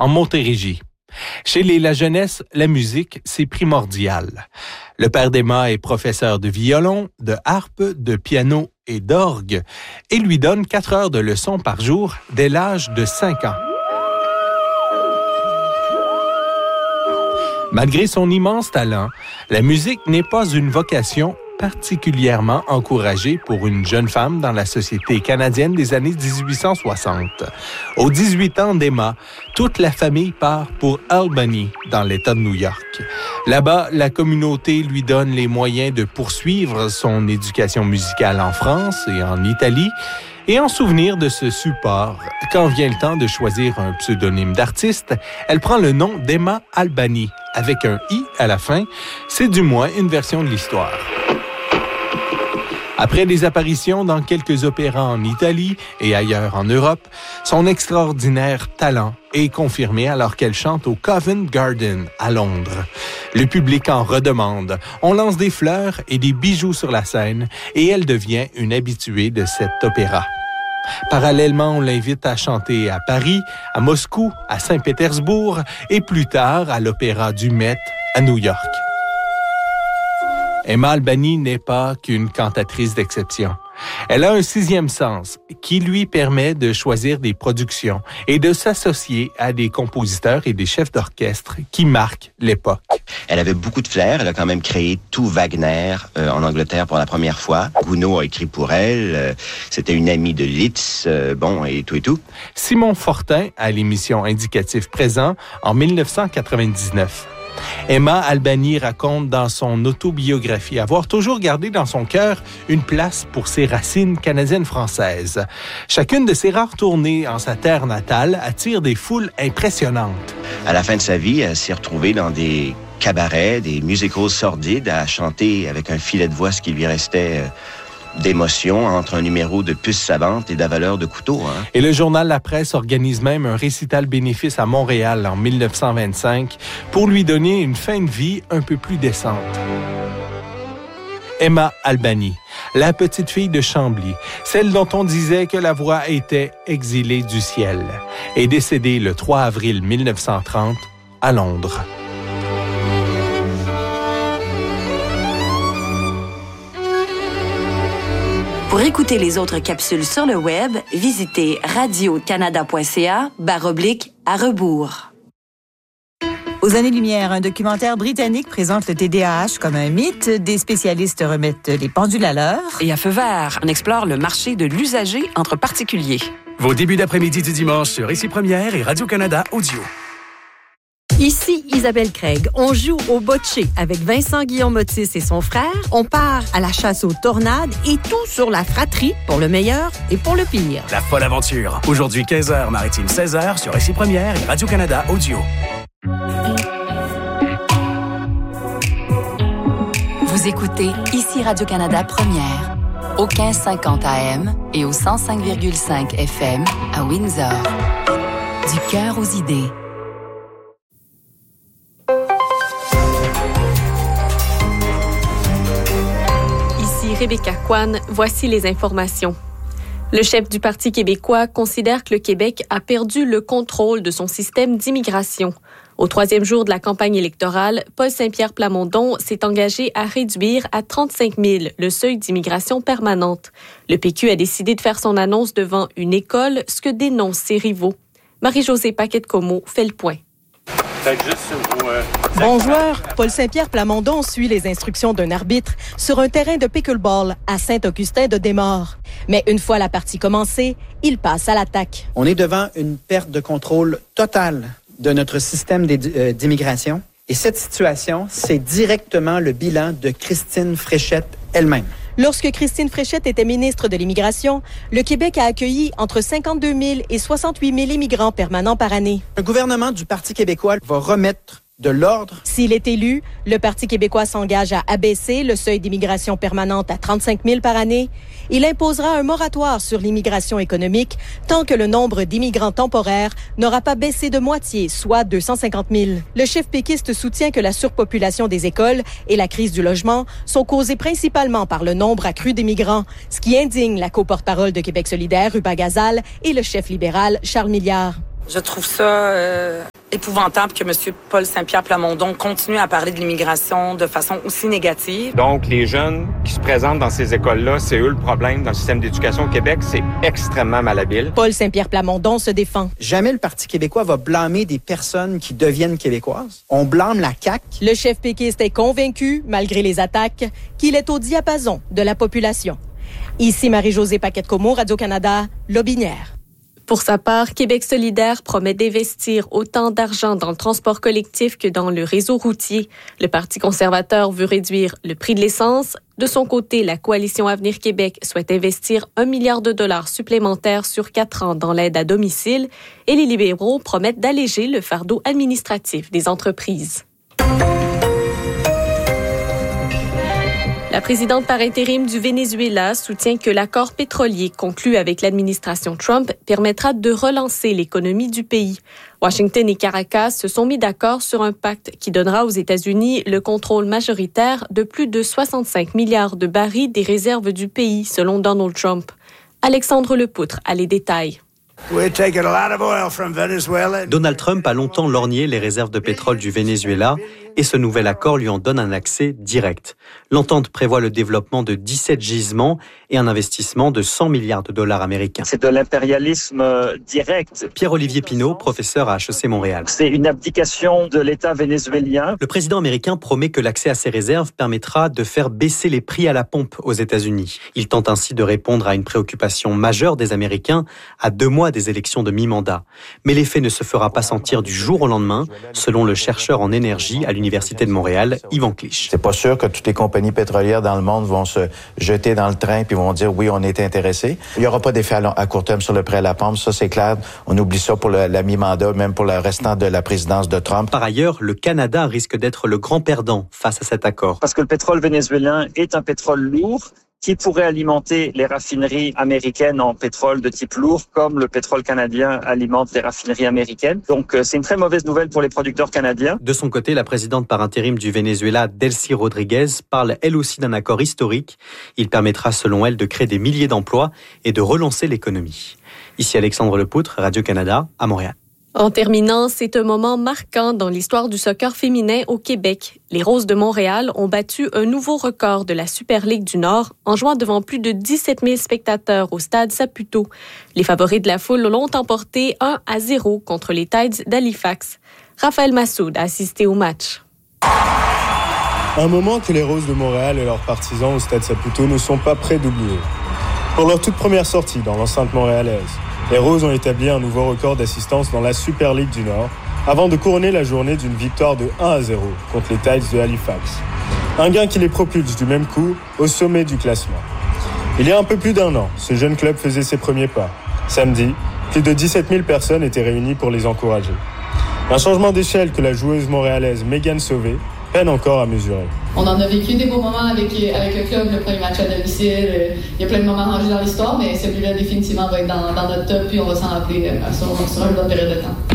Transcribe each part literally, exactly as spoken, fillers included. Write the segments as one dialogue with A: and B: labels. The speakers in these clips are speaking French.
A: en Montérégie. Chez les La Jeunesse, la musique, c'est primordial. Le père d'Emma est professeur de violon, de harpe, de piano et d'orgue et lui donne quatre heures de leçons par jour dès l'âge de cinq ans. Malgré son immense talent, la musique n'est pas une vocation particulièrement encouragée pour une jeune femme dans la société canadienne des années dix-huit cent soixante. Aux dix-huit ans d'Emma, toute la famille part pour Albany, dans l'État de New York. Là-bas, la communauté lui donne les moyens de poursuivre son éducation musicale en France et en Italie. Et en souvenir de ce support, quand vient le temps de choisir un pseudonyme d'artiste, elle prend le nom d'Emma Albany, avec un « i » à la fin. C'est du moins une version de l'histoire. Après des apparitions dans quelques opéras en Italie et ailleurs en Europe, son extraordinaire talent est confirmé alors qu'elle chante au Covent Garden à Londres. Le public en redemande. On lance des fleurs et des bijoux sur la scène et elle devient une habituée de cet opéra. Parallèlement, on l'invite à chanter à Paris, à Moscou, à Saint-Pétersbourg et plus tard à l'Opéra du Met à New York. Emma Albany n'est pas qu'une cantatrice d'exception. Elle a un sixième sens qui lui permet de choisir des productions et de s'associer à des compositeurs et des chefs d'orchestre qui marquent l'époque.
B: Elle avait beaucoup de flair. Elle a quand même créé tout Wagner euh, en Angleterre pour la première fois. Gounod a écrit pour elle. Euh, c'était une amie de Liszt, euh, bon, et tout et tout.
A: Simon Fortin, à l'émission Indicatif présent, en dix-neuf cent quatre-vingt-dix-neuf. Emma Albany raconte dans son autobiographie avoir toujours gardé dans son cœur une place pour ses racines canadiennes-françaises. Chacune de ses rares tournées en sa terre natale attire des foules impressionnantes.
B: À la fin de sa vie, elle s'est retrouvée dans des cabarets, des musicals sordides, à chanter avec un filet de voix ce qui lui restait d'émotion entre un numéro de puce savante et d'avaleur de couteau. Hein?
A: Et le journal La Presse organise même un récital bénéfice à Montréal en dix-neuf cent vingt-cinq pour lui donner une fin de vie un peu plus décente. Emma Albany, la petite fille de Chambly, celle dont on disait que la voix était exilée du ciel, est décédée le trois avril dix-neuf cent trente à Londres.
C: Pour écouter les autres capsules sur le web, visitez radio-canada.ca barre oblique à rebours.
D: Aux années-lumière, un documentaire britannique présente le T D A H comme un mythe. Des spécialistes remettent les pendules à l'heure.
E: Et à feu vert, on explore le marché de l'usager entre particuliers.
F: Vos débuts d'après-midi du dimanche sur Ici Première et Radio-Canada Audio.
G: Ici Isabelle Craig. On joue au bocce avec Vincent Guillaume-Motis et son frère. On part à la chasse aux tornades et tout sur la fratrie pour le meilleur et pour le pire.
F: La folle aventure. Aujourd'hui quinze heures, maritime seize heures sur Ici Première et Radio-Canada Audio.
C: Vous écoutez Ici Radio-Canada Première au quinze cinquante A M et au cent cinq virgule cinq F M à Windsor. Du cœur aux idées.
H: Rebecca Kwan, voici les informations. Le chef du Parti québécois considère que le Québec a perdu le contrôle de son système d'immigration. Au troisième jour de la campagne électorale, Paul Saint-Pierre Plamondon s'est engagé à réduire à trente-cinq mille le seuil d'immigration permanente. Le P Q a décidé de faire son annonce devant une école, ce que dénoncent ses rivaux. Marie-Josée Paquette-Comeau fait le point.
I: Bon joueur, Paul Saint-Pierre Plamondon suit les instructions d'un arbitre sur un terrain de pickleball à Saint-Augustin-de-Desmaures. Mais une fois la partie commencée, il passe à l'attaque.
J: On est devant une perte de contrôle totale de notre système d'immigration. Et cette situation, c'est directement le bilan de Christine Fréchette elle-même.
I: Lorsque Christine Fréchette était ministre de l'Immigration, le Québec a accueilli entre cinquante-deux mille et soixante-huit mille immigrants permanents par année.
J: Un gouvernement du Parti québécois va remettre de l'ordre.
I: S'il est élu, le Parti québécois s'engage à abaisser le seuil d'immigration permanente à trente-cinq mille par année. Il imposera un moratoire sur l'immigration économique tant que le nombre d'immigrants temporaires n'aura pas baissé de moitié, soit deux cent cinquante mille. Le chef péquiste soutient que la surpopulation des écoles et la crise du logement sont causées principalement par le nombre accru d'immigrants, ce qui indigne la co-porte-parole de Québec solidaire, Ruba Gazal, et le chef libéral, Charles Milliard.
K: Je trouve ça euh, épouvantable que M. Paul Saint-Pierre Plamondon continue à parler de l'immigration de façon aussi négative.
L: Donc, les jeunes qui se présentent dans ces écoles-là, c'est eux le problème dans le système d'éducation au Québec. C'est extrêmement malhabile.
I: Paul Saint-Pierre Plamondon se défend.
J: Jamais le Parti québécois va blâmer des personnes qui deviennent québécoises. On blâme la C A Q.
I: Le chef péquiste est convaincu, malgré les attaques, qu'il est au diapason de la population. Ici Marie-Josée Paquette-Comeau, Radio-Canada, Lobinière.
H: Pour sa part, Québec solidaire promet d'investir autant d'argent dans le transport collectif que dans le réseau routier. Le Parti conservateur veut réduire le prix de l'essence. De son côté, la Coalition Avenir Québec souhaite investir un milliard de dollars supplémentaires sur quatre ans dans l'aide à domicile. Et les libéraux promettent d'alléger le fardeau administratif des entreprises. La présidente par intérim du Venezuela soutient que l'accord pétrolier conclu avec l'administration Trump permettra de relancer l'économie du pays. Washington et Caracas se sont mis d'accord sur un pacte qui donnera aux États-Unis le contrôle majoritaire de plus de soixante-cinq milliards de barils des réserves du pays, selon Donald Trump. Alexandre Lepoutre a les détails.
M: Donald Trump a longtemps lorgné les réserves de pétrole du Venezuela et ce nouvel accord lui en donne un accès direct. L'entente prévoit le développement de dix-sept gisements et un investissement de cent milliards de dollars américains.
N: C'est de l'impérialisme direct.
M: Pierre-Olivier Pinault, professeur à H E C Montréal.
N: C'est une abdication de l'État vénézuélien.
M: Le président américain promet que l'accès à ces réserves permettra de faire baisser les prix à la pompe aux États-Unis. Il tente ainsi de répondre à une préoccupation majeure des Américains à deux mois des élections de mi-mandat. Mais l'effet ne se fera pas sentir du jour au lendemain, selon le chercheur en énergie à l'Université de Montréal, Yvan Clich.
O: C'est pas sûr que toutes les compagnies pétrolières dans le monde vont se jeter dans le train puis vont dire oui, on est intéressés. Il y aura pas d'effet à, long, à court terme sur le prêt à la pompe, ça c'est clair. On oublie ça pour le, la mi-mandat, même pour le restant de la présidence de Trump.
M: Par ailleurs, le Canada risque d'être le grand perdant face à cet accord.
N: Parce que le pétrole vénézuélien est un pétrole lourd qui pourrait alimenter les raffineries américaines en pétrole de type lourd, comme le pétrole canadien alimente les raffineries américaines. Donc, c'est une très mauvaise nouvelle pour les producteurs canadiens.
M: De son côté, la présidente par intérim du Venezuela, Delcy Rodriguez, parle elle aussi d'un accord historique. Il permettra, selon elle, de créer des milliers d'emplois et de relancer l'économie. Ici Alexandre Lepoutre, Radio-Canada, à Montréal.
H: En terminant, c'est un moment marquant dans l'histoire du soccer féminin au Québec. Les Roses de Montréal ont battu un nouveau record de la Super Ligue du Nord en jouant devant plus de dix-sept mille spectateurs au stade Saputo. Les favoris de la foule l'ont emporté un à zéro contre les Tides d'Halifax. Raphaël Massoud a assisté au match.
P: Un moment que les Roses de Montréal et leurs partisans au stade Saputo ne sont pas prêts d'oublier. Pour leur toute première sortie dans l'enceinte montréalaise, les Roses ont établi un nouveau record d'assistance dans la Super Ligue du Nord avant de couronner la journée d'une victoire de un à zéro contre les Tides de Halifax. Un gain qui les propulse du même coup au sommet du classement. Il y a un peu plus d'un an, ce jeune club faisait ses premiers pas. Samedi, plus de dix-sept mille personnes étaient réunies pour les encourager. Un changement d'échelle que la joueuse montréalaise Megan Sauvé peine encore à mesurer.
Q: On en a vécu des beaux moments avec, avec le club, le premier match à domicile. Il y a plein de moments rangés dans l'histoire, mais celui-là définitivement va être dans, dans notre top, puis on va s'en rappeler euh, sur, sur une bonne période de temps.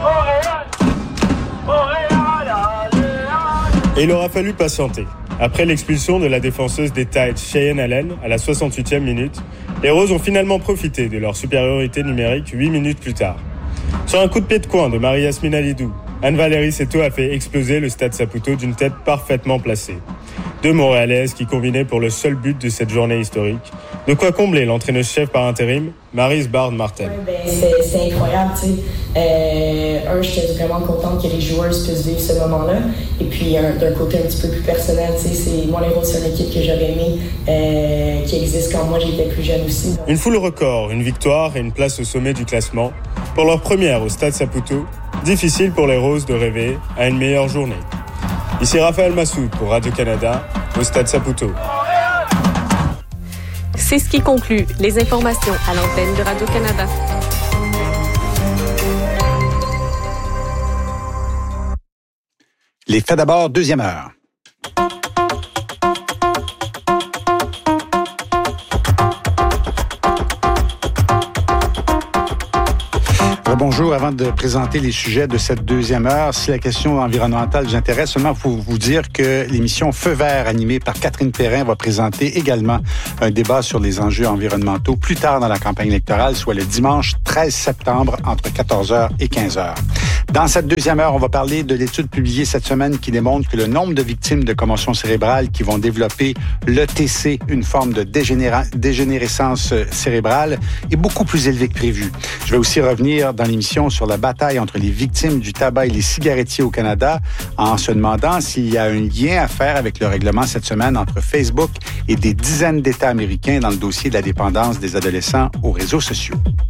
P: Et il aura fallu patienter. Après l'expulsion de la défenseuse des Tides, Cheyenne Allen, à la soixante-huitième minute, les Roses ont finalement profité de leur supériorité numérique huit minutes plus tard. Sur un coup de pied de coin de Marie-Yasmine Alidou, Anne-Valérie Seto a fait exploser le stade Saputo d'une tête parfaitement placée. Deux Montréalaises qui combinaient pour le seul but de cette journée historique. De quoi combler l'entraîneuse-chef par intérim, Maryse Bard-Martel.
R: Ouais, ben, c'est, c'est incroyable, tu sais. Euh, un, j'étais vraiment contente que les joueuses puissent vivre ce moment-là. Et puis, un, d'un côté un petit peu plus personnel, tu sais, c'est moi, les Roses, c'est une équipe que j'aurais aimé, euh, qui existe quand moi j'étais plus jeune aussi.
P: Une foule record, une victoire et une place au sommet du classement. Pour leur première au stade Saputo, difficile pour les Roses de rêver à une meilleure journée. Ici Raphaël Massoud pour Radio-Canada, au stade Saputo.
H: C'est ce qui conclut les informations à l'antenne de Radio-Canada.
S: Les faits d'abord, deuxième heure. Bonjour, avant de présenter les sujets de cette deuxième heure, si la question environnementale vous intéresse, seulement pour vous dire que l'émission Feu vert, animée par Catherine Perrin, va présenter également un débat sur les enjeux environnementaux plus tard dans la campagne électorale, soit le dimanche treize septembre entre quatorze heures et quinze heures. Dans cette deuxième heure, on va parler de l'étude publiée cette semaine qui démontre que le nombre de victimes de commotion cérébrale qui vont développer l'E T C, une forme de dégénéra- dégénérescence cérébrale, est beaucoup plus élevé que prévu. Je vais aussi revenir dans l'émission sur la bataille entre les victimes du tabac et les cigarettiers au Canada, en se demandant s'il y a un lien à faire avec le règlement cette semaine entre Facebook et des dizaines d'États américains dans le dossier de la dépendance des adolescents aux réseaux sociaux.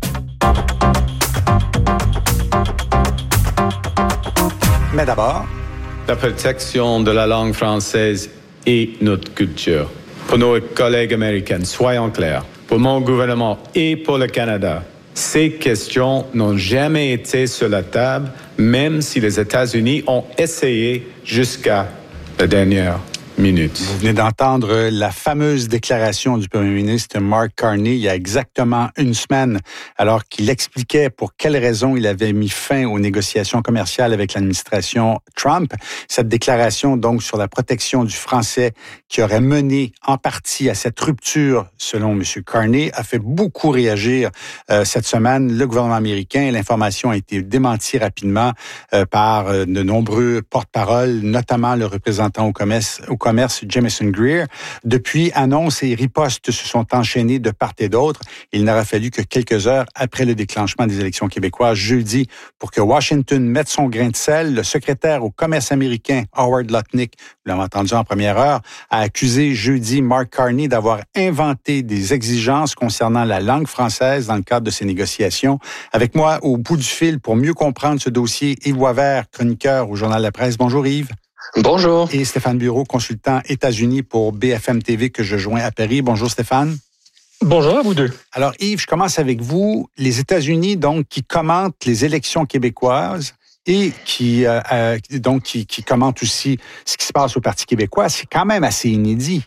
S: Mais d'abord,
T: la protection de la langue française et notre culture. Pour nos collègues américains, soyons clairs, pour mon gouvernement et pour le Canada, ces questions n'ont jamais été sur la table, même si les États-Unis ont essayé jusqu'à la dernière minute.
S: Vous venez d'entendre la fameuse déclaration du premier ministre Mark Carney il y a exactement une semaine, alors qu'il expliquait pour quelles raisons il avait mis fin aux négociations commerciales avec l'administration Trump. Cette déclaration, donc, sur la protection du français qui aurait mené en partie à cette rupture, selon M. Carney, a fait beaucoup réagir euh, cette semaine le gouvernement américain. L'information a été démentie rapidement euh, par euh, de nombreux porte-paroles, notamment le représentant au commerce, au commerce Jamieson Greer. Depuis, annonces et ripostes se sont enchaînées de part et d'autre. Il n'aura fallu que quelques heures après le déclenchement des élections québécoises jeudi pour que Washington mette son grain de sel. Le secrétaire au commerce américain, Howard Lutnick, vous l'avez entendu en première heure, a accusé jeudi Mark Carney d'avoir inventé des exigences concernant la langue française dans le cadre de ces négociations. Avec moi, au bout du fil, pour mieux comprendre ce dossier, Yves Boisvert, chroniqueur au Journal de la Presse. Bonjour Yves.
U: Bonjour.
S: Et Stéphane Bureau, consultant États-Unis pour B F M T V que je joins à Paris. Bonjour Stéphane.
U: Bonjour à vous deux.
S: Alors Yves, je commence avec vous. Les États-Unis, donc, qui commentent les élections québécoises et qui, euh, euh, donc, qui, qui commentent aussi ce qui se passe au Parti québécois, c'est quand même assez inédit.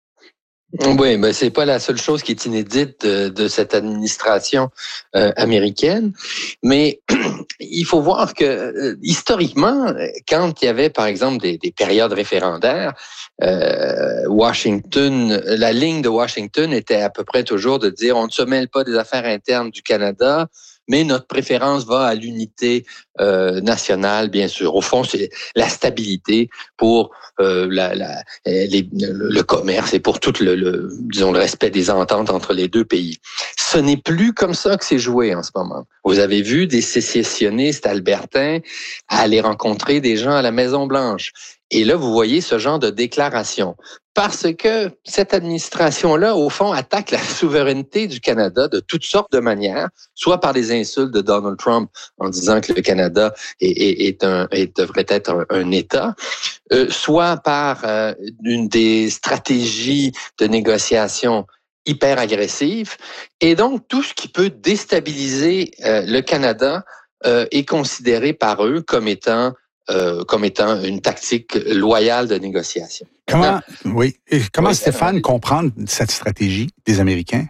U: Oui, mais c'est pas la seule chose qui est inédite de, de cette administration euh, américaine. Mais il faut voir que euh, historiquement, quand il y avait par exemple des, des périodes référendaires, euh, Washington, la ligne de Washington était à peu près toujours de dire on ne se mêle pas des affaires internes du Canada, mais notre préférence va à l'unité euh, nationale, bien sûr. Au fond, c'est la stabilité pour euh, la, la, les, le, le commerce et pour tout le, le, disons, le respect des ententes entre les deux pays. Ce n'est plus comme ça que c'est joué en ce moment. Vous avez vu des sécessionnistes albertains aller rencontrer des gens à la Maison-Blanche. Et là, vous voyez ce genre de déclaration. Parce que cette administration-là, au fond, attaque la souveraineté du Canada de toutes sortes de manières, soit par les insultes de Donald Trump en disant que le Canada est, est, est un, est, devrait être un, un État, euh, soit par euh, une des stratégies de négociation hyper agressives. Et donc, tout ce qui peut déstabiliser euh, le Canada euh, est considéré par eux comme étant Euh, comme étant une tactique loyale de négociation.
S: Comment, oui, et comment
U: oui,
S: Stéphane, comprendre cette stratégie des Américains?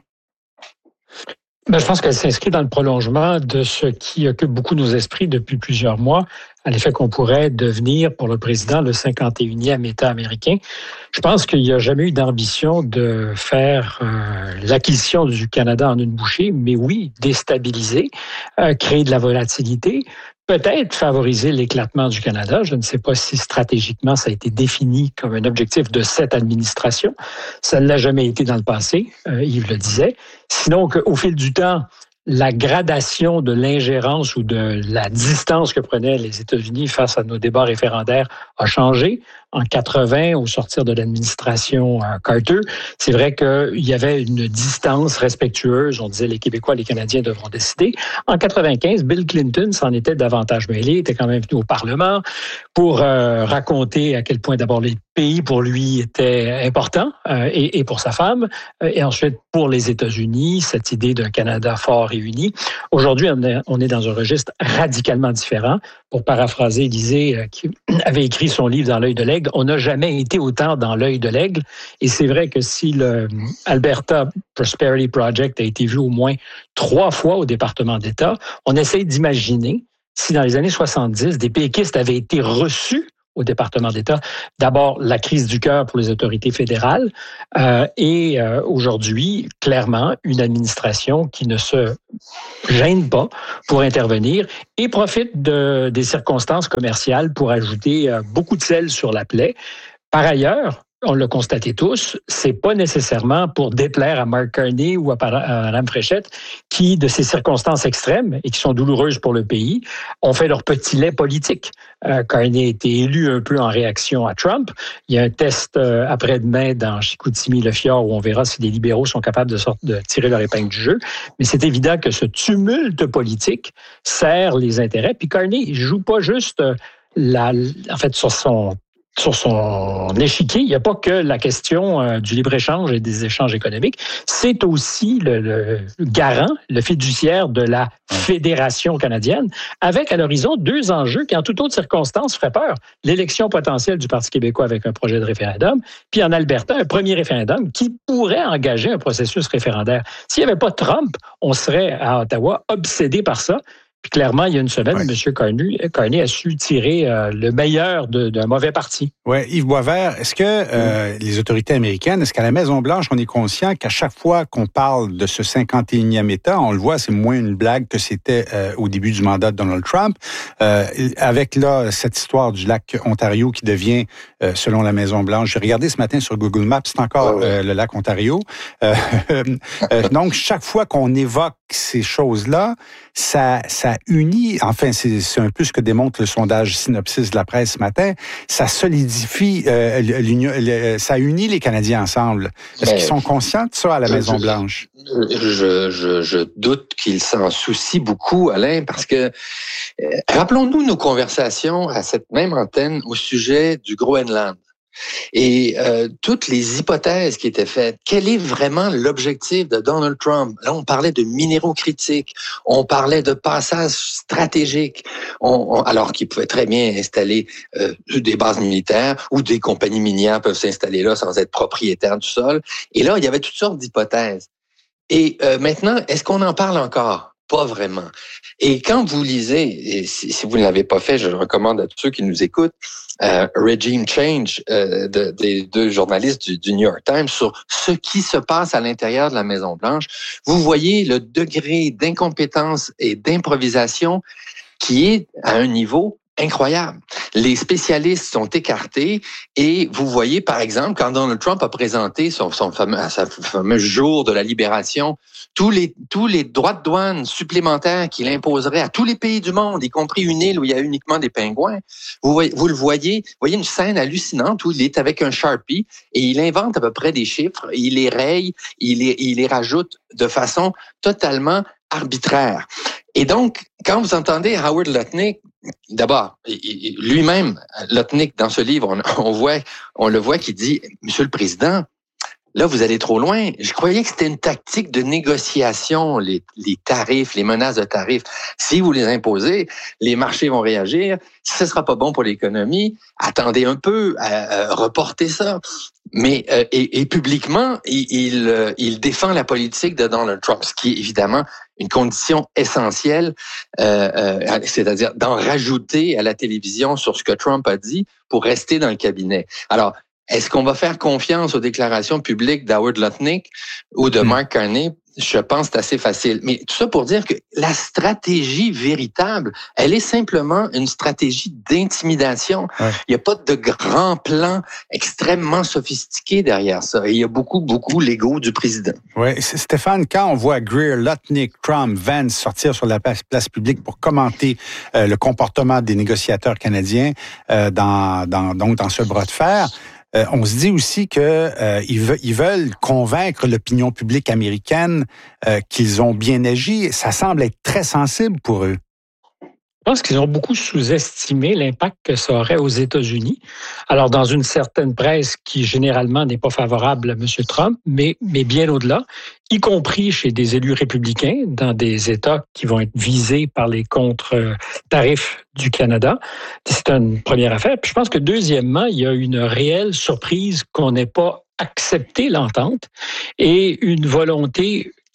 U: Ben, je pense qu'elle s'inscrit dans le prolongement de ce qui occupe beaucoup nos esprits depuis plusieurs mois, à l'effet qu'on pourrait devenir, pour le président, le cinquante et unième État américain. Je pense qu'il n'y a jamais eu d'ambition de faire euh, l'acquisition du Canada en une bouchée, mais oui, déstabiliser, euh, créer de la volatilité, peut-être favoriser l'éclatement du Canada. Je ne sais pas si stratégiquement ça a été défini comme un objectif de cette administration. Ça ne l'a jamais été dans le passé, euh, Yves le disait. Sinon, qu'au fil du temps, la gradation de l'ingérence ou de la distance que prenaient les États-Unis face à nos débats référendaires a changé. En quatre-vingts, au sortir de l'administration Carter, c'est vrai qu'il y avait une distance respectueuse. On disait les Québécois, les Canadiens devront décider. En quatre-vingt-quinze, Bill Clinton s'en était davantage mêlé, était quand même venu au Parlement pour euh, raconter à quel point d'abord les pays pour lui étaient importants euh, et, et pour sa femme, euh, et ensuite pour les États-Unis, cette idée d'un Canada fort et uni. Aujourd'hui, on est, on est dans un registre radicalement différent. Pour paraphraser Élisée, euh, qui avait écrit son livre Dans l'œil de l'aigle, on n'a jamais été autant dans l'œil de l'aigle. Et c'est vrai que si le Alberta Prosperity Project a été vu au moins trois fois au département d'État, on essaye d'imaginer si dans les années soixante-dix, des péquistes avaient été reçus au département d'État. D'abord, la crise du cœur pour les autorités fédérales euh, et euh, aujourd'hui, clairement, une administration qui ne se gêne pas pour intervenir et profite de, des circonstances commerciales pour ajouter euh, beaucoup de sel sur la plaie. Par ailleurs, on l'a constaté tous, c'est pas nécessairement pour déplaire à Mark Carney ou à Mme Fréchette qui, de ces circonstances extrêmes et qui sont douloureuses pour le pays, ont fait leur petit lait politique. Euh, Carney a été élu un peu en réaction à Trump. Il y a un test euh, après-demain dans Chicoutimi-Le-Fjord où on verra si les libéraux sont capables de, sorte, de tirer leur épingle du jeu. Mais c'est évident que ce tumulte politique sert les intérêts. Puis Carney, il joue pas juste la, en fait sur son Sur son échiquier, il n'y a pas que la question euh, du libre-échange et des échanges économiques, c'est aussi le, le garant, le fiduciaire de la Fédération canadienne, avec à l'horizon deux enjeux qui, en toute autre circonstance, feraient peur. L'élection potentielle du Parti québécois avec un projet de référendum, puis en Alberta, un premier référendum qui pourrait engager un processus référendaire. S'il n'y avait pas Trump, on serait à Ottawa obsédé par ça. Puis clairement, il y a une semaine, ouais. M. Carney, Carney a su tirer euh, le meilleur de, d'un mauvais parti.
S: Oui, Yves Boisvert, est-ce que euh, mmh. les autorités américaines, est-ce qu'à la Maison-Blanche, on est conscient qu'à chaque fois qu'on parle de ce cinquante et unième État, on le voit, c'est moins une blague que c'était euh, au début du mandat de Donald Trump, euh, avec là cette histoire du lac Ontario qui devient, euh, selon la Maison-Blanche, j'ai regardé ce matin sur Google Maps, c'est encore oh, ouais. euh, le lac Ontario. Euh, euh, donc, chaque fois qu'on évoque ces choses-là, ça, ça unit, enfin, c'est, c'est un peu ce que démontre le sondage Synopsis de la presse ce matin, ça solidifie, euh, l'union, le, ça unit les Canadiens ensemble. Est-ce Mais qu'ils sont conscients de ça à la Maison-Blanche?
B: Je, je, je doute qu'ils s'en soucient beaucoup, Alain, parce que euh, rappelons-nous nos conversations à cette même antenne au sujet du Groenland. Et euh, toutes les hypothèses qui étaient faites, quel est vraiment l'objectif de Donald Trump? Là, on parlait de minéraux critiques, on parlait de passages stratégiques, on, on, alors qu'il pouvait très bien installer euh, des bases militaires ou des compagnies minières peuvent s'installer là sans être propriétaires du sol. Et là, il y avait toutes sortes d'hypothèses. Et euh, maintenant, est-ce qu'on en parle encore? Pas vraiment. Et quand vous lisez, et si, si vous ne l'avez pas fait, je le recommande à tous ceux qui nous écoutent, euh, Regime Change euh, de, des deux journalistes du, du New York Times sur ce qui se passe à l'intérieur de la Maison-Blanche, vous voyez le degré d'incompétence et d'improvisation qui est à un niveau incroyable. Les spécialistes sont écartés et vous voyez, par exemple, quand Donald Trump a présenté son, son fameux, à sa fameux jour de la libération, tous les, tous les droits de douane supplémentaires qu'il imposerait à tous les pays du monde, y compris une île où il y a uniquement des pingouins, vous, voyez, vous le voyez, vous voyez une scène hallucinante où il est avec un Sharpie et il invente à peu près des chiffres, il les raye, il les, il les rajoute de façon totalement arbitraire. Et donc, quand vous entendez Howard Lutnick, d'abord, lui-même, Lutnick, dans ce livre, on, on voit, on le voit qui dit, Monsieur le Président, là, vous allez trop loin. Je croyais que c'était une tactique de négociation, les, les tarifs, les menaces de tarifs. Si vous les imposez, les marchés vont réagir. Si ce ne sera pas bon pour l'économie, attendez un peu, euh, euh, reportez ça. Mais euh, et, et publiquement, il, il, euh, il défend la politique de Donald Trump, ce qui est évidemment une condition essentielle, euh, euh, c'est-à-dire d'en rajouter à la télévision sur ce que Trump a dit pour rester dans le cabinet. Alors, est-ce qu'on va faire confiance aux déclarations publiques d'Howard Lutnick ou de Mark Carney? Je pense que c'est assez facile. Mais tout ça pour dire que la stratégie véritable, elle est simplement une stratégie d'intimidation. Ouais. Il n'y a pas de grand plan extrêmement sophistiqué derrière ça. Et il y a beaucoup, beaucoup l'ego du président.
S: Oui, Stéphane, quand on voit Greer, Lutnick, Trump, Vance sortir sur la place, place publique pour commenter euh, le comportement des négociateurs canadiens euh, dans, dans, donc dans ce bras de fer, Euh, on se dit aussi que euh, ils, veulent, ils veulent convaincre l'opinion publique américaine euh, qu'ils ont bien agi. Ça semble être très sensible pour eux.
U: Je pense qu'ils ont beaucoup sous-estimé l'impact que ça aurait aux États-Unis. Alors, dans une certaine presse qui, généralement, n'est pas favorable à M. Trump, mais, mais bien au-delà, y compris chez des élus républicains dans des États qui vont être visés par les contre-tarifs du Canada. C'est une première affaire. Puis je pense que, deuxièmement, il y a une réelle surprise qu'on n'ait pas accepté l'entente et une volonté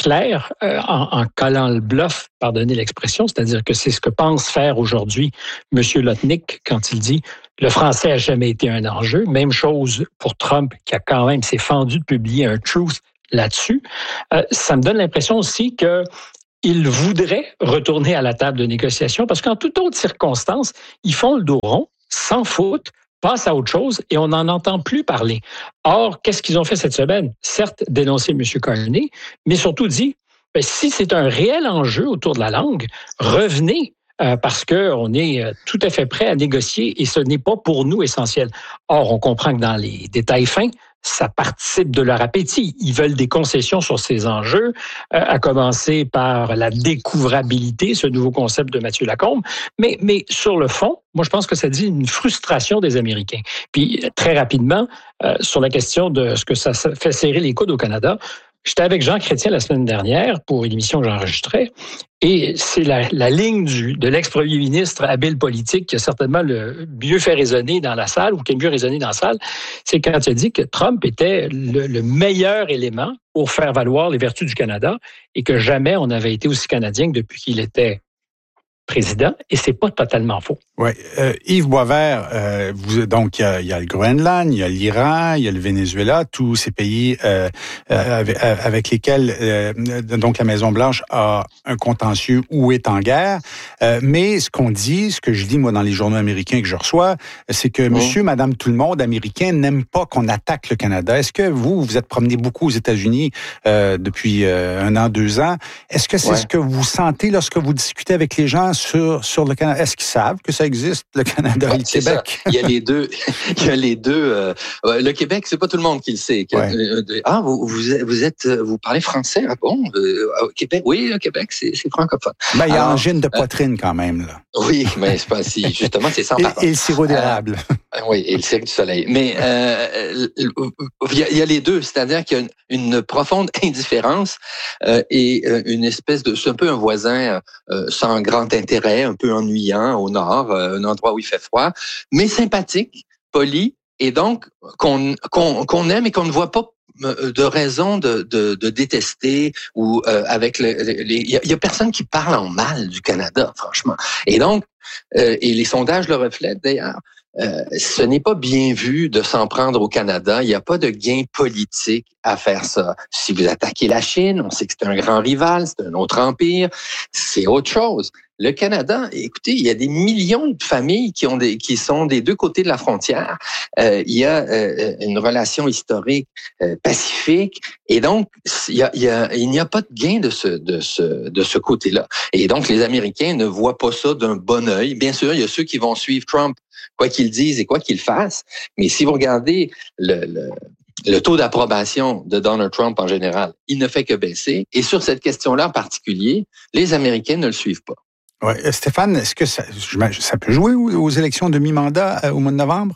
U: clair euh, en, en collant le bluff, pardonnez l'expression, c'est-à-dire que c'est ce que pense faire aujourd'hui M. Lotnick quand il dit « le français a jamais été un enjeu ». Même chose pour Trump qui a quand même s'est fendu de publier un truth là-dessus. Euh, ça me donne l'impression aussi que il voudrait retourner à la table de négociation parce qu'en toute autre circonstance, ils font le dos rond, s'en foutent, passent à autre chose et on n'en entend plus parler. Or, qu'est-ce qu'ils ont fait cette semaine? Certes, dénoncer M. Carney, mais surtout dit, ben, si c'est un réel enjeu autour de la langue, revenez euh, parce qu'on est euh, tout à fait prêt à négocier et ce n'est pas pour nous essentiel. Or, on comprend que dans les détails fins, ça participe de leur appétit. Ils veulent des concessions sur ces enjeux, euh, à commencer par la découvrabilité, ce nouveau concept de Mathieu Lacombe. Mais, mais sur le fond, moi, je pense que ça dit une frustration des Américains. Puis, très rapidement, euh, sur la question de ce que ça fait serrer les coudes au Canada, j'étais avec Jean Chrétien la semaine dernière pour une émission que j'enregistrais, et c'est la, la ligne du, de l'ex-premier ministre habile politique qui a certainement le mieux fait résonner dans la salle, ou qui a mieux résonné dans la salle, c'est quand il a dit que Trump était le, le meilleur élément pour faire valoir les vertus du Canada et que jamais on n'avait été aussi canadien que depuis qu'il était président, et c'est pas totalement faux.
S: Oui. Euh, Yves Boisvert, euh, vous, donc il y, a, il y a le Groenland, il y a l'Iran, il y a le Venezuela, tous ces pays euh, euh, avec, avec lesquels euh, donc la Maison-Blanche a un contentieux ou est en guerre. Euh, mais ce qu'on dit, ce que je lis moi dans les journaux américains que je reçois, c'est que mmh. monsieur, madame, tout le monde américain n'aime pas qu'on attaque le Canada. Est-ce que vous, vous êtes promené beaucoup aux États-Unis euh, depuis euh, un an, deux ans? Est-ce que c'est ouais. ce que vous sentez lorsque vous discutez avec les gens sur, sur le Canada? Est-ce qu'ils savent que ça existe, le Canada et le Québec?
B: Ça. Il y a les deux. Il y a les deux. Euh, le Québec, c'est pas tout le monde qui le sait. Ouais. Euh, ah, vous, vous êtes, vous êtes, vous parlez français? Ah bon? Euh, au Québec? Oui, le Québec, c'est, c'est francophone.
S: Ben, il y a Alors, angine de poitrine euh, quand même, là.
B: Oui, mais c'est pas si, justement, c'est sans parole.
S: Et, et le sirop d'érable.
B: Euh, oui, et le cirque du soleil. Mais, euh, il y a, il y a les deux. C'est-à-dire qu'il y a une, une profonde indifférence euh, et euh, une espèce de, c'est un peu un voisin euh, sans grand intérêt, un peu ennuyant au nord, euh, un endroit où il fait froid, mais sympathique, poli, et donc qu'on, qu'on, qu'on aime et qu'on ne voit pas de raison de, de, de détester ou euh, avec le, les, il y, y a personne qui parle en mal du Canada, franchement. Et donc, euh, et les sondages le reflètent d'ailleurs. Euh, ce n'est pas bien vu de s'en prendre au Canada. Il n'y a pas de gain politique à faire ça. Si vous attaquez la Chine, on sait que c'est un grand rival, c'est un autre empire, c'est autre chose. Le Canada, écoutez, il y a des millions de familles qui ont des, qui sont des deux côtés de la frontière. Euh, il y a euh, une relation historique euh, pacifique, et donc il y a, il y a, il n'y a pas de gain de ce, de ce, de ce côté-là. Et donc les Américains ne voient pas ça d'un bon œil. Bien sûr, il y a ceux qui vont suivre Trump, quoi qu'il dise et quoi qu'il fasse. Mais si vous regardez le, le Le taux d'approbation de Donald Trump en général, il ne fait que baisser. Et sur cette question-là en particulier, les Américains ne le suivent pas.
S: Ouais. Stéphane, est-ce que ça, ça peut jouer aux élections de mi-mandat au mois de novembre?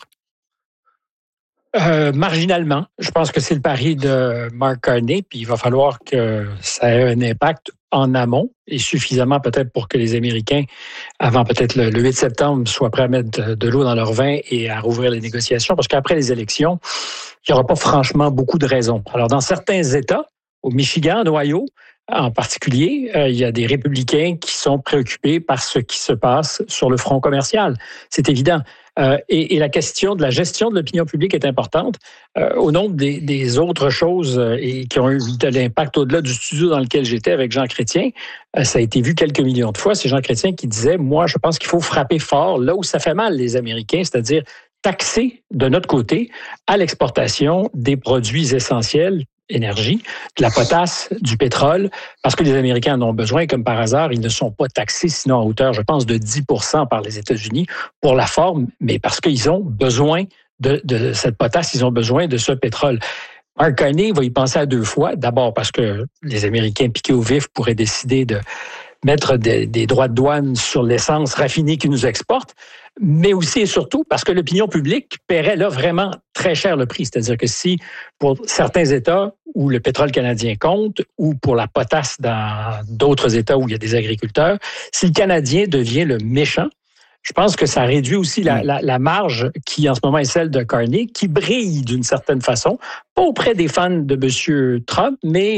U: Euh, marginalement. Je pense que c'est le pari de Mark Carney, puis il va falloir que ça ait un impact en amont et suffisamment peut-être pour que les Américains, avant peut-être le, le huit septembre, soient prêts à mettre de l'eau dans leur vin et à rouvrir les négociations, parce qu'après les élections, il n'y aura pas franchement beaucoup de raisons. Alors, dans certains États, au Michigan, en Ohio, en particulier, euh, il y a des républicains qui sont préoccupés par ce qui se passe sur le front commercial. C'est évident. Euh, et, et la question de la gestion de l'opinion publique est importante. Euh, au nombre des, des autres choses euh, et qui ont eu de l'impact au-delà du studio dans lequel j'étais avec Jean Chrétien, euh, ça a été vu quelques millions de fois. C'est Jean Chrétien qui disait, moi, je pense qu'il faut frapper fort là où ça fait mal les Américains, c'est-à-dire taxer de notre côté à l'exportation des produits essentiels, énergie, de la potasse, du pétrole, parce que les Américains en ont besoin. Comme par hasard, ils ne sont pas taxés, sinon à hauteur, je pense, de dix pour cent par les États-Unis pour la forme, mais parce qu'ils ont besoin de, de cette potasse, ils ont besoin de ce pétrole. Mark Carney va y penser à deux fois. D'abord parce que les Américains piqués au vif pourraient décider de mettre des, des droits de douane sur l'essence raffinée qu'ils nous exportent, mais aussi et surtout parce que l'opinion publique paierait là vraiment très cher le prix. C'est-à-dire que si, pour certains États où le pétrole canadien compte, ou pour la potasse dans d'autres États où il y a des agriculteurs, si le Canadien devient le méchant, je pense que ça réduit aussi la, la, la marge qui, en ce moment, est celle de Carney, qui brille d'une certaine façon, pas auprès des fans de M. Trump, mais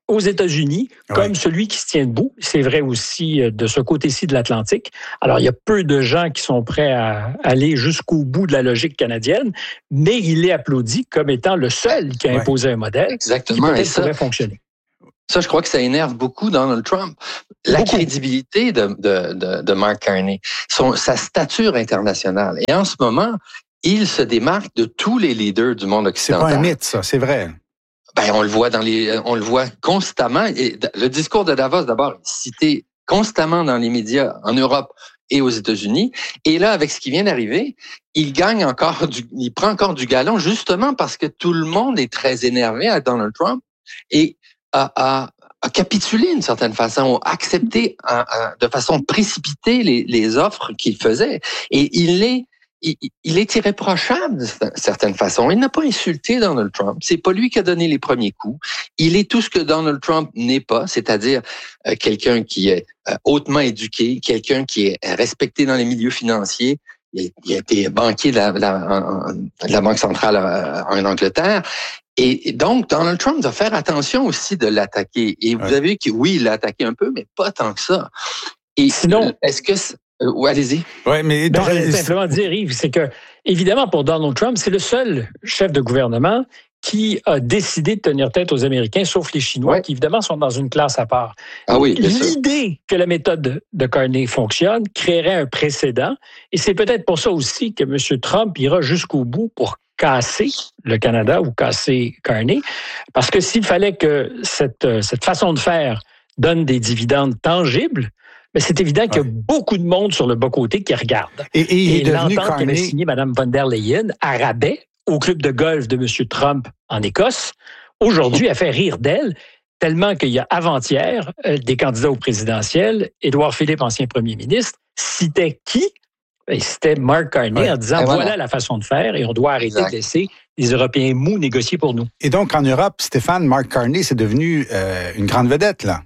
U: aux États-Unis,
S: Ouais.
U: comme celui qui se tient debout. C'est vrai aussi de ce côté-ci de l'Atlantique. Alors, il y a peu de gens qui sont prêts à aller jusqu'au bout de la logique canadienne, mais il est applaudi comme étant le seul qui a
B: Ouais.
U: imposé un modèle
B: Exactement,
U: qui
B: et
U: peut-être
B: ça-
U: pourrait fonctionner.
B: Ça, je crois que ça énerve beaucoup Donald Trump. La
U: Beaucoup.
B: crédibilité de, de, de, de Mark Carney, son, sa stature internationale. Et en ce moment, il se démarque de tous les leaders du monde
S: C'est
B: occidental.
S: pas un mythe, ça, c'est vrai.
B: Ben, on le voit dans les, on le voit constamment. Et le discours de Davos, d'abord, est cité constamment dans les médias en Europe et aux États-Unis. Et là, avec ce qui vient d'arriver, il gagne encore du, il prend encore du galon, justement parce que tout le monde est très énervé à Donald Trump et a, a, a capitulé d'une certaine façon, a accepté a, a, de façon précipitée les, les offres qu'il faisait. Et il est, il, il est irréprochable d'une certaine façon. Il n'a pas insulté Donald Trump. C'est pas lui qui a donné les premiers coups. Il est tout ce que Donald Trump n'est pas, c'est-à-dire euh, quelqu'un qui est euh, hautement éduqué, quelqu'un qui est respecté dans les milieux financiers. Il, il a été banquier de la, la, de la Banque centrale en Angleterre. Et donc, Donald Trump doit faire attention aussi de l'attaquer. Et vous
S: Ouais.
B: avez vu que oui, il l'a attaqué un peu, mais pas tant que ça. Et
U: Sinon-
B: est-ce que... Euh, ouais, allez-y.
S: Ouais, mais
U: Ben,
S: donc,
U: j'allais simplement dire, Yves, c'est que, évidemment, pour Donald Trump, c'est le seul chef de gouvernement qui a décidé de tenir tête aux Américains, sauf les Chinois,
B: Ouais.
U: qui, évidemment, sont dans une classe à part.
B: Ah oui, bien sûr.
U: L'idée que la méthode de, de Carney fonctionne créerait un précédent. Et c'est peut-être pour ça aussi que M. Trump ira jusqu'au bout pour casser le Canada ou casser Carney. Parce que s'il fallait que cette, cette façon de faire donne des dividendes tangibles, mais c'est évident qu'il y a beaucoup de monde sur le bas-côté qui regarde.
S: Et, et il est devenu
U: l'entente qu'avait
S: Carney.
U: signée Mme von der Leyen à rabais au club de golf de M. Trump en Écosse, aujourd'hui, a fait rire d'elle, tellement qu'il y a avant-hier, euh, des candidats au présidentiel, Édouard Philippe, ancien premier ministre, citait qui? Ben, c'était Mark Carney
S: Ouais.
U: en disant
B: Et
U: voilà.
B: voilà.
U: la façon de faire et on doit arrêter
B: Exact.
U: de laisser les Européens mous négocier pour nous.
S: Et donc, en Europe, Stéphane, Mark Carney, c'est devenu euh, une grande vedette, là.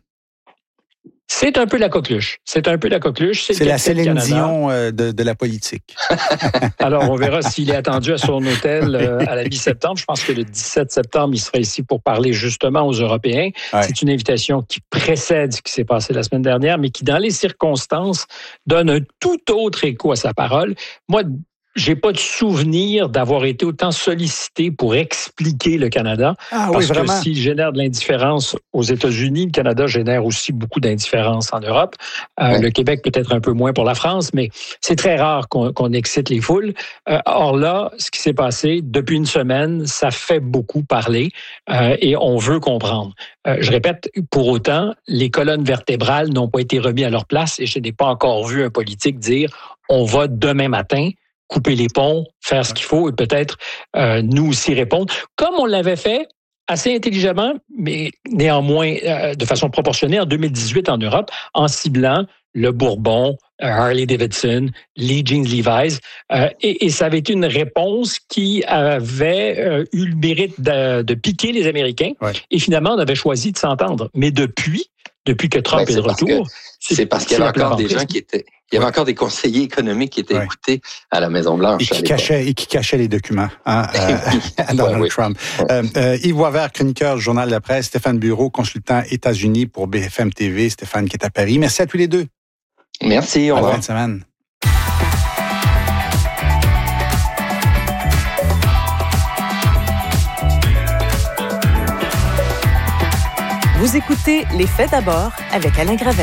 U: C'est un peu la coqueluche. C'est un peu la coqueluche.
S: C'est
U: le
S: la
U: capitaine
S: Céline
U: Canada.
S: Dion euh, de, de la politique.
U: Alors, on verra s'il est attendu à son hôtel euh, à la mi-septembre. Je pense que le dix-sept septembre, il sera ici pour parler justement aux Européens.
S: Ouais.
U: C'est une invitation qui précède ce qui s'est passé la semaine dernière, mais qui, dans les circonstances, donne un tout autre écho à sa parole. Moi, j'ai pas de souvenir d'avoir été autant sollicité pour expliquer le Canada.
S: Ah
U: parce
S: oui,
U: que
S: vraiment.
U: s'il génère de l'indifférence aux États-Unis, le Canada génère aussi beaucoup d'indifférence en Europe. Euh,
B: Ouais.
U: Le Québec peut-être un peu moins pour la France, mais c'est très rare qu'on qu'on excite les foules. Euh, or là, ce qui s'est passé depuis une semaine, ça fait beaucoup parler euh, et on veut comprendre. Euh, je répète, pour autant, les colonnes vertébrales n'ont pas été remises à leur place et je n'ai pas encore vu un politique dire on va demain matin couper les ponts, faire ce qu'il faut et peut-être euh, nous aussi répondre, comme on l'avait fait assez intelligemment, mais néanmoins euh, de façon proportionnée en deux mille dix-huit en Europe, en ciblant le Bourbon, euh, Harley Davidson, les jeans Levi's, euh, et, et ça avait été une réponse qui avait euh, eu le mérite de, de piquer les Américains,
S: Ouais.
U: et finalement on avait choisi de s'entendre. Mais depuis, depuis que Trump
B: Ben,
U: est de
B: c'est parce
U: retour,
B: que- C'est parce qu'il y avait
U: la
B: encore des
U: plaisanterie.
B: gens qui étaient... Il y avait encore des conseillers économiques qui étaient
S: Ouais.
B: écoutés à la Maison-Blanche.
S: Et qui,
B: à l'époque.
S: cachait, et qui cachait les documents hein, euh, à Donald
B: Ouais, oui.
S: Trump. Euh, euh, Yves Boisvert, chroniqueur du Journal de la Presse, Stéphane Bureau, consultant États-Unis pour B F M T V, Stéphane qui est à Paris. Merci à tous les deux.
B: Merci, au
S: Bonne
B: revoir.
S: fin de semaine.
C: Vous écoutez Les Faits d'abord avec Alain Gravel.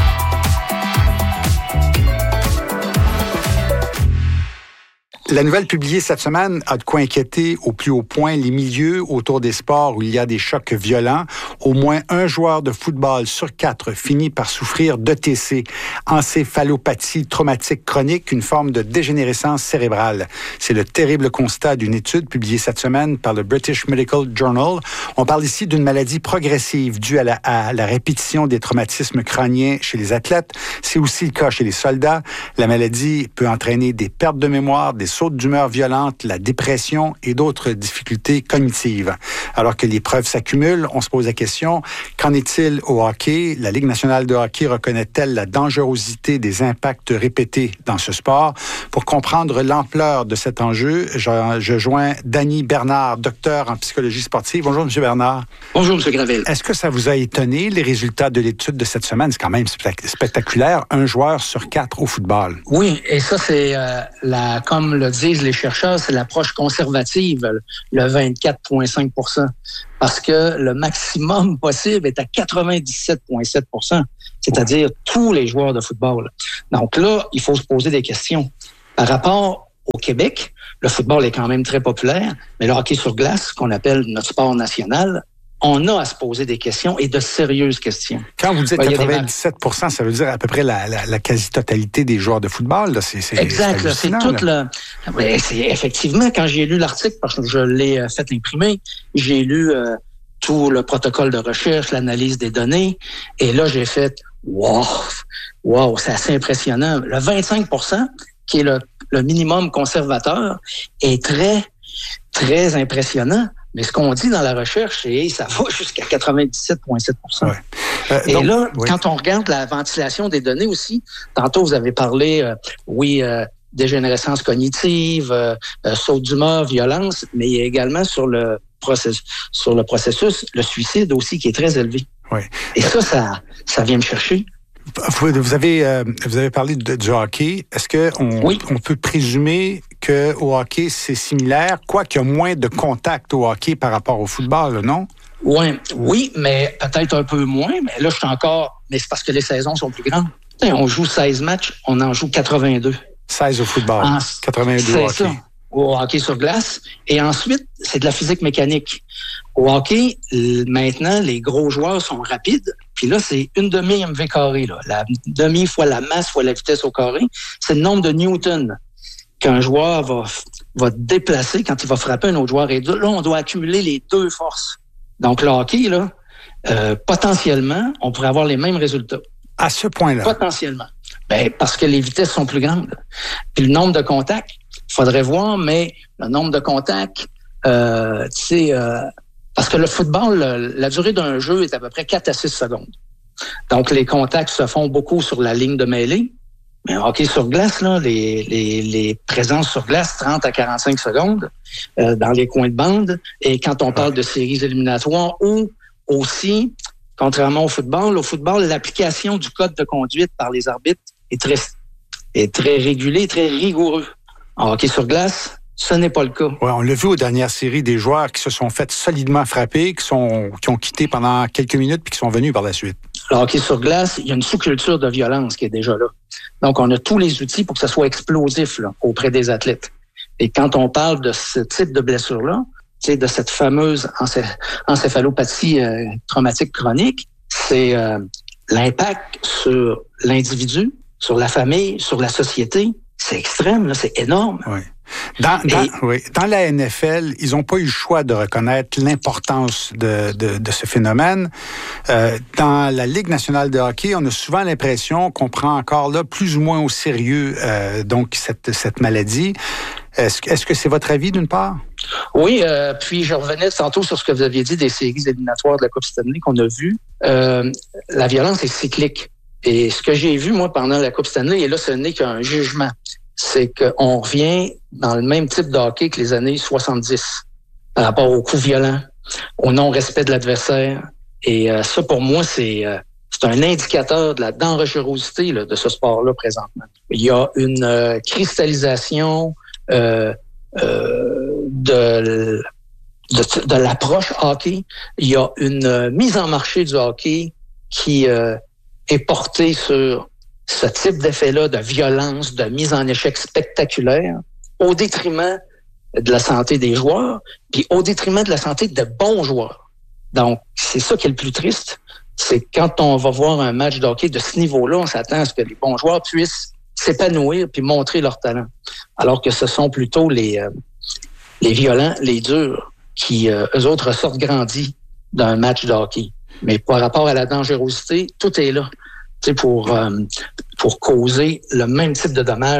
S: La nouvelle publiée cette semaine a de quoi inquiéter au plus haut point les milieux autour des sports où il y a des chocs violents. Au moins un joueur de football sur quatre finit par souffrir d'E T C, encéphalopathie traumatique chronique, une forme de dégénérescence cérébrale. C'est le terrible constat d'une étude publiée cette semaine par le British Medical Journal. On parle ici d'une maladie progressive due à la, à la répétition des traumatismes crâniens chez les athlètes. C'est aussi le cas chez les soldats. La maladie peut entraîner des pertes de mémoire, des sautes d'humeur violentes, la dépression et d'autres difficultés cognitives. Alors que les preuves s'accumulent, on se pose la question, qu'en est-il au hockey? La Ligue nationale de hockey reconnaît-elle la dangerosité des impacts répétés dans ce sport? Pour comprendre l'ampleur de cet enjeu, je, je joins Danny Bernard, docteur en psychologie sportive. Bonjour, M. Bernard.
A: Bonjour, M. Gravel.
S: Est-ce que ça vous a étonné, les résultats de l'étude de cette semaine? C'est quand même spectaculaire, un joueur sur quatre au football.
A: Oui, et ça, c'est, euh, la, comme le disent les chercheurs, c'est l'approche conservative, le vingt-quatre virgule cinq pour cent. Parce que le maximum possible est à quatre-vingt-dix-sept virgule sept pour cent, c'est-à-dire tous les joueurs de football. Donc là, il faut se poser des questions. Par rapport au Québec, le football est quand même très populaire, mais le hockey sur glace, qu'on appelle notre sport national, on a à se poser des questions et de sérieuses questions.
S: Quand vous dites quatre-vingt-dix-sept pour cent, ça veut dire à peu près la, la, la quasi-totalité des joueurs de football. Là. C'est, c'est,
A: exact.
S: c'est,
A: c'est tout le... Oui, c'est effectivement, quand j'ai lu l'article, parce que je l'ai fait imprimer, j'ai lu euh, tout le protocole de recherche, l'analyse des données, et là, j'ai fait « Wow! Wow! C'est assez impressionnant. » Le vingt-cinq pour cent, qui est le, le minimum conservateur, est très, très impressionnant. Mais ce qu'on dit dans la recherche, c'est ça va jusqu'à quatre-vingt-dix-sept virgule sept pour cent. Ouais. Euh, Et donc, là, oui. Quand on regarde la ventilation des données aussi, tantôt vous avez parlé, euh, oui, euh, dégénérescence cognitive, euh, euh, saut d'humeur, violence, mais il y a également sur le processus, sur le processus, le suicide aussi qui est très élevé.
S: Oui.
A: Et ça, ça, ça vient me chercher.
S: Vous avez, euh, vous avez parlé de, du hockey. Est-ce qu'on oui. on peut présumer qu'au hockey, c'est similaire, quoi qu'il y a moins de contact au hockey par rapport au football, non?
A: Oui, oui, mais peut-être un peu moins. Mais là, je suis encore... Mais c'est parce que les saisons sont plus grandes. On joue seize matchs, on en joue quatre-vingt-deux.
S: seize au football, en... quatre-vingt-deux au hockey.
A: Ça, au hockey sur glace. Et ensuite, c'est de la physique mécanique. Au hockey, maintenant, les gros joueurs sont rapides. Puis là, c'est une demi-M V carré. Là. La demi fois la masse fois la vitesse au carré. C'est le nombre de newtons qu'un joueur va, va déplacer quand il va frapper un autre joueur. Et là, on doit accumuler les deux forces. Donc, le hockey, là, euh, potentiellement, on pourrait avoir les mêmes résultats.
S: À ce point-là?
A: Potentiellement. Ben, parce que les vitesses sont plus grandes. Puis le nombre de contacts, il faudrait voir, mais le nombre de contacts, euh, tu sais... Euh, parce que le football, la durée d'un jeu est à peu près quatre à six secondes. Donc, les contacts se font beaucoup sur la ligne de mêlée. Mais en hockey sur glace, là, les, les, les présences sur glace, trente à quarante-cinq secondes euh, dans les coins de bande. Et quand on parle de séries éliminatoires ou aussi, contrairement au football, au football, l'application du code de conduite par les arbitres est très, est très régulée, très rigoureux. En hockey sur glace, ce n'est pas le cas.
S: Ouais, on l'a vu aux dernières séries, des joueurs qui se sont fait solidement frapper, qui sont qui ont quitté pendant quelques minutes puis qui sont venus par la suite.
A: Le hockey sur glace, il y a une sous-culture de violence qui est déjà là. Donc, on a tous les outils pour que ça soit explosif là, auprès des athlètes. Et quand on parle de ce type de blessure-là, tu sais, de cette fameuse encé- encéphalopathie euh, traumatique chronique, c'est euh, l'impact sur l'individu, sur la famille, sur la société. C'est extrême, là, c'est énorme.
S: Oui. Dans, dans, Et, oui. Dans la N F L, ils n'ont pas eu le choix de reconnaître l'importance de, de, de ce phénomène. Euh, dans la Ligue nationale de hockey, on a souvent l'impression qu'on prend encore là plus ou moins au sérieux euh, donc cette, cette maladie. Est-ce, est-ce que c'est votre avis d'une part?
A: Oui, euh, puis je revenais tantôt sur ce que vous aviez dit des séries éliminatoires de la Coupe Stanley qu'on a vues. Euh, la violence est cyclique. Et ce que j'ai vu, moi, pendant la Coupe Stanley, et là, ce n'est qu'un jugement, c'est qu'on revient dans le même type de hockey que les années soixante-dix par rapport aux coups violents, au non-respect de l'adversaire. Et euh, ça, pour moi, c'est, euh, c'est un indicateur de la dangerosité là, de ce sport-là présentement. Il y a une euh, cristallisation euh, euh, de, de, de l'approche hockey. Il y a une euh, mise en marché du hockey qui euh, est portée sur ce type d'effet-là de violence, de mise en échec spectaculaire, au détriment de la santé des joueurs, puis au détriment de la santé de bons joueurs. Donc, c'est ça qui est le plus triste, c'est quand on va voir un match de hockey de ce niveau-là, on s'attend à ce que les bons joueurs puissent s'épanouir puis montrer leur talent. Alors que ce sont plutôt les, euh, les violents, les durs, qui, euh, eux autres, ressortent grandis d'un match de hockey. Mais par rapport à la dangerosité, tout est là. Pour, euh, pour causer le même type de dommages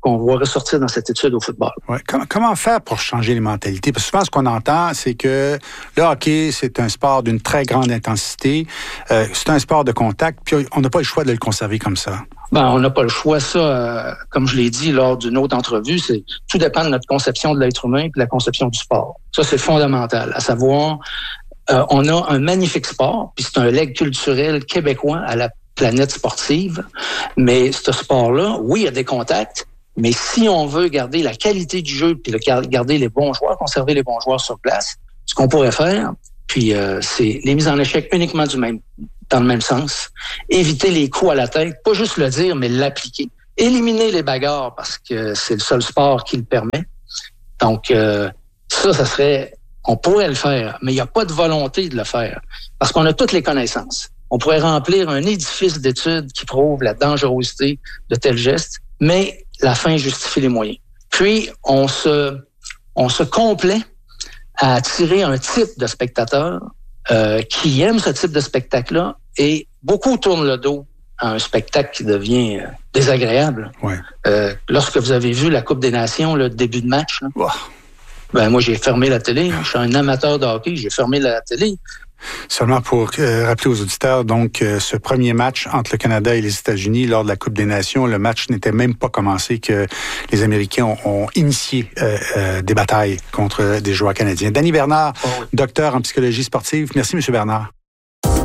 A: qu'on voit ressortir dans cette étude au football.
S: Ouais. Comment, comment faire pour changer les mentalités? Parce que souvent, ce qu'on entend, c'est que le hockey, c'est un sport d'une très grande intensité. Euh, c'est un sport de contact, puis on n'a pas le choix de le conserver comme ça.
A: Ben, on n'a pas le choix. Ça, euh, comme je l'ai dit lors d'une autre entrevue, c'est tout dépend de notre conception de l'être humain et de la conception du sport. Ça, c'est fondamental. À savoir, euh, on a un magnifique sport, puis c'est un legs culturel québécois à la planète sportive. Mais ce sport-là, oui, il y a des contacts, mais si on veut garder la qualité du jeu puis le, garder les bons joueurs, conserver les bons joueurs sur place, ce qu'on pourrait faire, puis euh, c'est les mises en échec uniquement du même dans le même sens. Éviter les coups à la tête, pas juste le dire, mais l'appliquer. Éliminer les bagarres parce que c'est le seul sport qui le permet. Donc, euh, ça, ça serait... On pourrait le faire, mais il n'y a pas de volonté de le faire parce qu'on a toutes les connaissances. On pourrait remplir un édifice d'études qui prouve la dangerosité de tels gestes, mais la fin justifie les moyens. Puis, on se, on se complaît à attirer un type de spectateur euh, qui aime ce type de spectacle-là et beaucoup tournent le dos à un spectacle qui devient euh, désagréable.
S: Ouais.
A: Euh, lorsque vous avez vu la Coupe des Nations, le début de match, là, wow. ben moi j'ai fermé la télé. Je suis un amateur de hockey, j'ai fermé la télé.
S: Seulement pour euh, rappeler aux auditeurs, donc, euh, ce premier match entre le Canada et les États-Unis lors de la Coupe des Nations, le match n'était même pas commencé que les Américains ont, ont initié euh, euh, des batailles contre des joueurs canadiens. Danny Bernard, oh oui. docteur en psychologie sportive. Merci, M. Bernard.